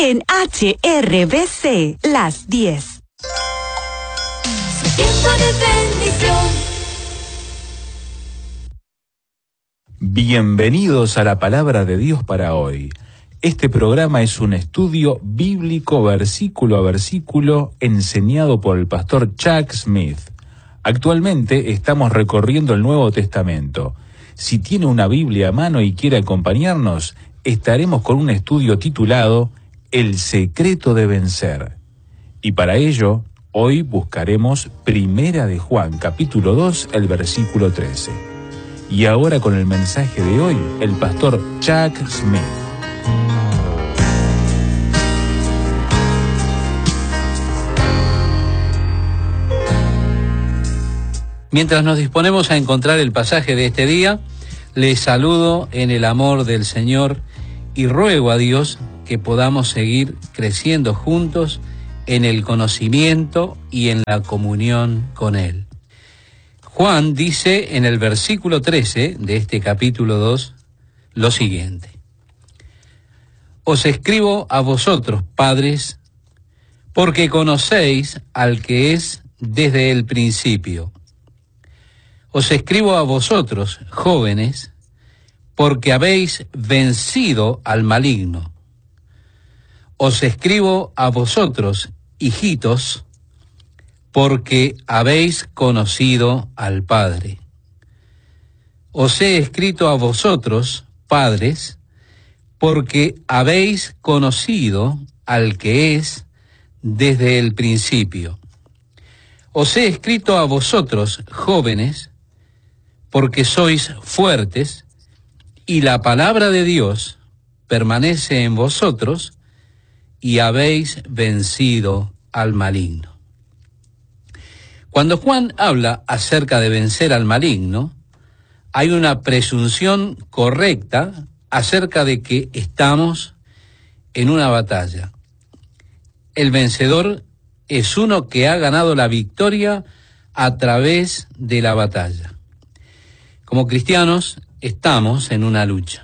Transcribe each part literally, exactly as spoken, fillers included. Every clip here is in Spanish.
en H R B C, las diez. Tiempo de bendición. Bienvenidos a la Palabra de Dios para hoy. Este programa es un estudio bíblico versículo a versículo enseñado por el pastor Chuck Smith. Actualmente estamos recorriendo el Nuevo Testamento. Si tiene una Biblia a mano y quiere acompañarnos, estaremos con un estudio titulado El secreto de vencer. Y para ello, hoy buscaremos Primera de Juan, capítulo dos, el versículo trece. Y ahora con el mensaje de hoy, el pastor Chuck Smith. Mientras nos disponemos a encontrar el pasaje de este día, les saludo en el amor del Señor y ruego a Dios que podamos seguir creciendo juntos en el conocimiento y en la comunión con Él. Juan dice en el versículo trece de este capítulo dos lo siguiente: Os escribo a vosotros, padres, porque conocéis al que es desde el principio. Os escribo a vosotros, jóvenes, porque habéis vencido al maligno. Os escribo a vosotros, hijitos, porque habéis conocido al Padre. Os he escrito a vosotros, padres, porque habéis conocido al que es desde el principio. Os he escrito a vosotros, jóvenes, porque sois fuertes, y la palabra de Dios permanece en vosotros, y habéis vencido al maligno. Cuando Juan habla acerca de vencer al maligno, hay una presunción correcta acerca de que estamos en una batalla. El vencedor es uno que ha ganado la victoria a través de la batalla. Como cristianos, estamos en una lucha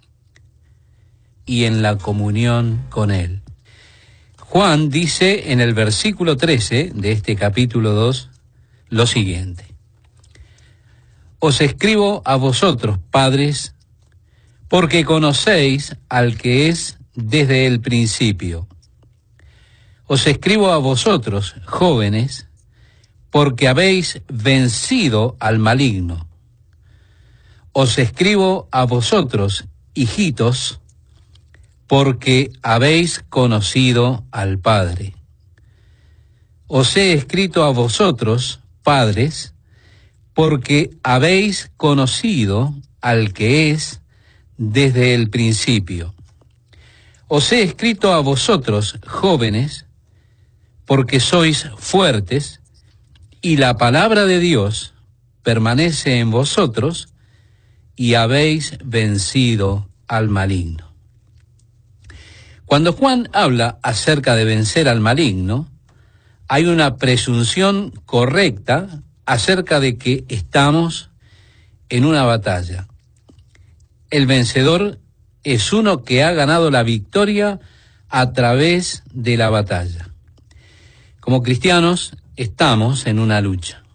y en la comunión con Él. Juan dice en el versículo trece de este capítulo dos lo siguiente: Os escribo a vosotros, padres, porque conocéis al que es desde el principio. Os escribo a vosotros, jóvenes, porque habéis vencido al maligno. Os escribo a vosotros, hijitos, porque habéis conocido al Padre. Os he escrito a vosotros, padres, porque habéis conocido al que es desde el principio. Os he escrito a vosotros, jóvenes, porque sois fuertes, y la palabra de Dios permanece en vosotros, y habéis vencido al maligno. Cuando Juan habla acerca de vencer al maligno, hay una presunción correcta acerca de que estamos en una batalla. El vencedor es uno que ha ganado la victoria a través de la batalla. Como cristianos, estamos en una lucha